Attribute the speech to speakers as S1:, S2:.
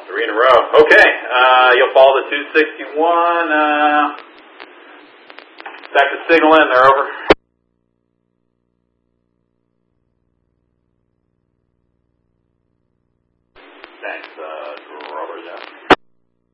S1: 3 in a row. Okay, you'll follow the 261. Back to signal in, they're over. Thanks.